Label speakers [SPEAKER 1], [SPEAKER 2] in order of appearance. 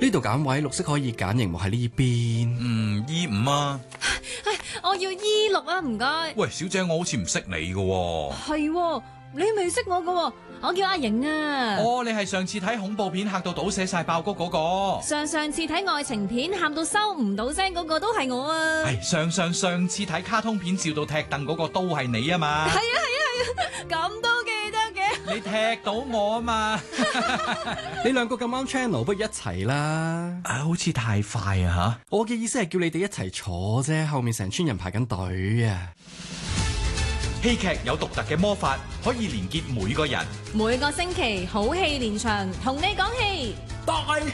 [SPEAKER 1] 呢度揀位，綠色可以揀，熒幕喺呢邊。
[SPEAKER 2] E5 啊。
[SPEAKER 3] 我要 E6啊，唔該。
[SPEAKER 2] 喂，小姐，我好似唔識你㗎喎。
[SPEAKER 3] 係，你未識我㗎，我叫阿瑩啊。
[SPEAKER 2] 哦，你係上次睇恐怖片嚇到倒瀉晒爆谷嗰個。
[SPEAKER 3] 上次睇愛情片喊到收唔到聲嗰個都係我啊。
[SPEAKER 2] 係上次睇卡通片笑到踢凳嗰個都係你啊嘛。
[SPEAKER 3] 係啊，咁都記得嘅。
[SPEAKER 2] 你踢到我啊嘛。
[SPEAKER 1] 你兩個咁啱 channel，不如一齊啦。
[SPEAKER 2] 好似太快啊吓。
[SPEAKER 1] 我嘅意思係叫你哋一齊坐啫，後面成村人排緊隊啊。
[SPEAKER 2] 戲劇有獨特嘅魔法，可以連結每個人。
[SPEAKER 3] 每個星期好戲連場，同你講戲。
[SPEAKER 2] 大